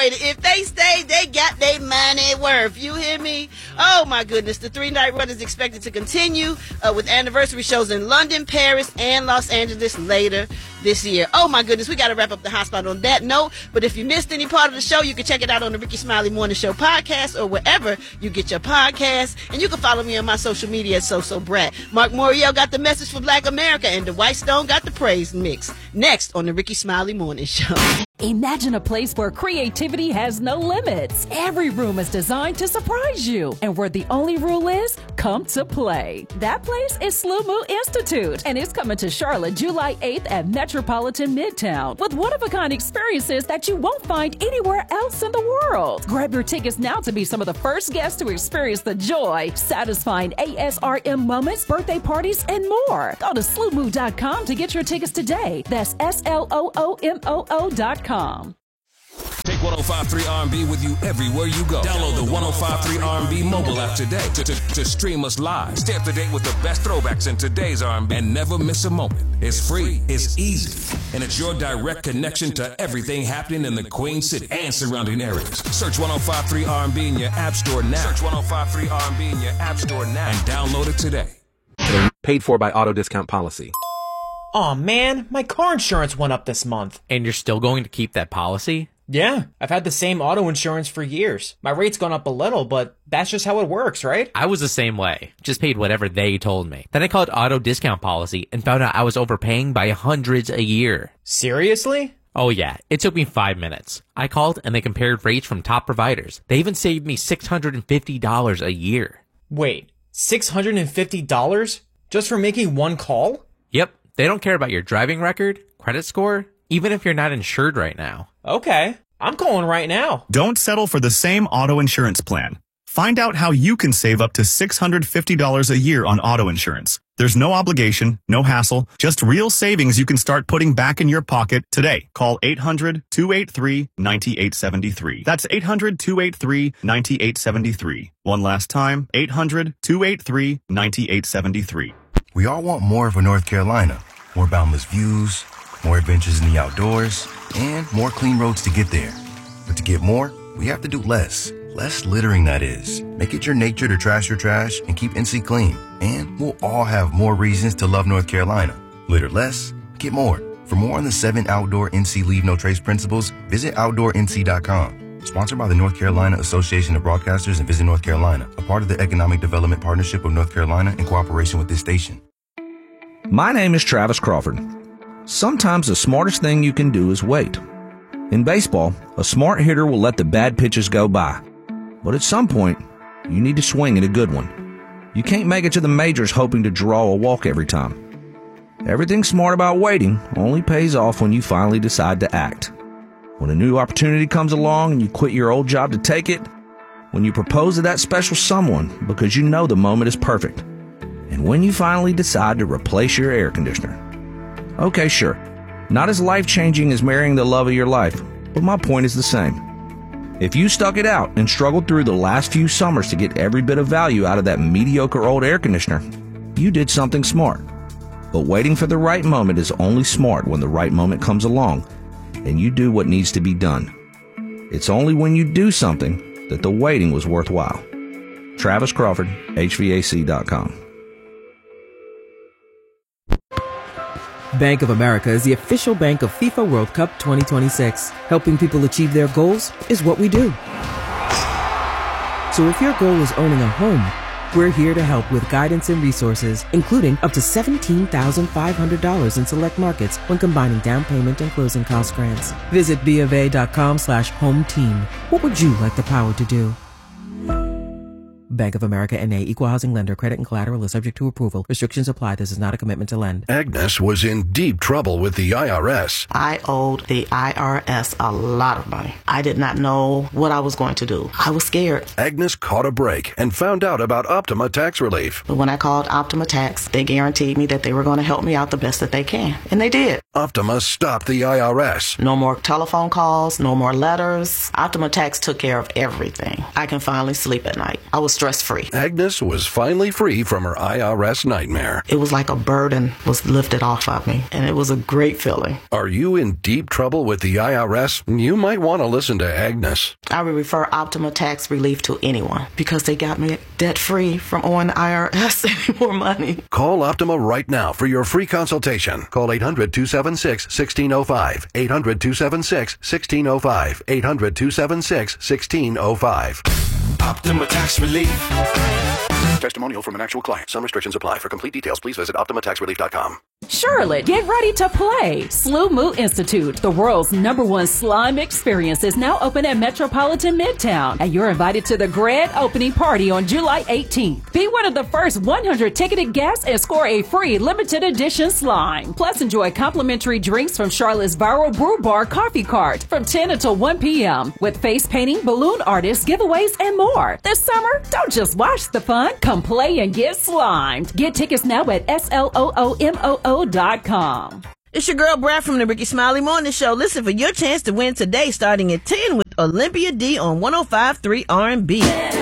graduated. If they stayed, they got their money worth. You hear me? Oh, my goodness. The 3-night run is expected to continue with anniversary shows in London, Paris, and Los Angeles later this year. Oh, my goodness. We got to wrap up the hot spot on that note. But if you missed any part of the show, you can check it out on the Ricky Smiley Morning Show podcast or wherever you get your podcasts. And you can follow me on my social media at SoSoBrat. Mark Moriel got the message for Black America, and Dwight Stone got the praise mix. Next on the Ricky Smiley Morning Show. Imagine a place where creativity has no limits. Every room is designed to surprise you, and where the only rule is, come to play. That place is Slow Mo Institute, and it's coming to Charlotte July 8th at Metropolitan Midtown with one-of-a-kind experiences that you won't find anywhere else in the world. Grab your tickets now to be some of the first guests to experience the joy, satisfying ASRM moments, birthday parties, and more. Go to sloomoo.com to get your tickets today. That's SLOOMOO.com. Take 105.3 R&B with you everywhere you go. Download the 105.3 R&B mobile app today to stream us live. Stay up to date with the best throwbacks in today's R&B and never miss a moment. It's free, it's easy, and it's your direct connection to everything happening in the Queen City and surrounding areas. Search 105.3 R&B in your app store now. Search 105.3 R&B in your app store now and download it today. Paid for by Auto Discount Policy. Aw, man, my car insurance went up this month. And you're still going to keep that policy? Yeah, I've had the same auto insurance for years. My rate's gone up a little, but that's just how it works, right? I was the same way. Just paid whatever they told me. Then I called Auto Discount Policy and found out I was overpaying by hundreds a year. Seriously? Oh yeah, it took me 5 minutes. I called and they compared rates from top providers. They even saved me $650 a year. Wait, $650? Just for making one call? Yep. They don't care about your driving record, credit score, even if you're not insured right now. Okay, I'm calling right now. Don't settle for the same auto insurance plan. Find out how you can save up to $650 a year on auto insurance. There's no obligation, no hassle, just real savings you can start putting back in your pocket today. Call 800-283-9873. That's 800-283-9873. One last time, 800-283-9873. We all want more of a North Carolina. More boundless views, more adventures in the outdoors, and more clean roads to get there. But to get more, we have to do less. Less littering, that is. Make it your nature to trash your trash and keep NC clean. And we'll all have more reasons to love North Carolina. Litter less, get more. For more on the 7 outdoor NC Leave No Trace principles, visit OutdoorNC.com. Sponsored by the North Carolina Association of Broadcasters and Visit North Carolina, a part of the Economic Development Partnership of North Carolina in cooperation with this station. My name is Travis Crawford. Sometimes the smartest thing you can do is wait. In baseball, a smart hitter will let the bad pitches go by. But at some point, you need to swing at a good one. You can't make it to the majors hoping to draw a walk every time. Everything smart about waiting only pays off when you finally decide to act. When a new opportunity comes along and you quit your old job to take it. When you propose to that special someone because you know the moment is perfect. And when you finally decide to replace your air conditioner. Okay, sure. Not as life-changing as marrying the love of your life, but my point is the same. If you stuck it out and struggled through the last few summers to get every bit of value out of that mediocre old air conditioner, you did something smart. But waiting for the right moment is only smart when the right moment comes along and you do what needs to be done. It's only when you do something that the waiting was worthwhile. Travis Crawford, HVAC.com. Bank of America is the official bank of FIFA World Cup 2026. Helping people achieve their goals is what we do. So if your goal is owning a home, we're here to help with guidance and resources, including up to $17,500 in select markets when combining down payment and closing cost grants. Visit BofA.com/home team. What would you like the power to do? Bank of America N.A. Equal Housing Lender. Credit and collateral is subject to approval. Restrictions apply. This is not a commitment to lend. Agnes was in deep trouble with the IRS. I owed the IRS a lot of money. I did not know what I was going to do. I was scared. Agnes caught a break and found out about Optima Tax Relief. But when I called Optima Tax, they guaranteed me that they were going to help me out the best that they can. And they did. Optima stopped the IRS. No more telephone calls, no more letters. Optima Tax took care of everything. I can finally sleep at night. I was stress-free. Agnes was finally free from her IRS nightmare. It was like a burden was lifted off of me, and it was a great feeling. Are you in deep trouble with the IRS? You might want to listen to Agnes. I would refer Optima Tax Relief to anyone because they got me debt-free from owing the IRS any more money. Call Optima right now for your free consultation. Call 800-276-1605. 800-276-1605. 800-276-1605. Optima Tax Relief. Testimonial from an actual client. Some restrictions apply. For complete details, please visit OptimaTaxRelief.com. Charlotte, get ready to play. Slow Moo Institute, the world's #1 slime experience, is now open at Metropolitan Midtown, and you're invited to the grand opening party on July 18th. Be one of the first 100 ticketed guests and score a free limited edition slime. Plus, enjoy complimentary drinks from Charlotte's Viral Brew Bar Coffee Cart from 10 until 1 p.m. with face painting, balloon artists, giveaways, and more. This summer, don't just watch the fun, come play and get slimed. Get tickets now at SLOOMOO.com. It's your girl Brad from the Ricky Smiley Morning Show. Listen for your chance to win today starting at 10 with Olympia D on 105.3 R&B.